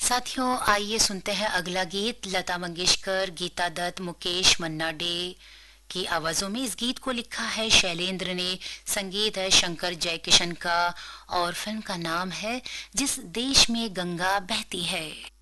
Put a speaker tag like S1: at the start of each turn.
S1: साथियों, आइए सुनते हैं अगला गीत। लता मंगेशकर, गीता दत्त, मुकेश मन्ना डे की आवाजों में। इस गीत को लिखा है शैलेंद्र ने, संगीत है शंकर जयकिशन का और फिल्म का नाम है जिस देश में गंगा बहती है।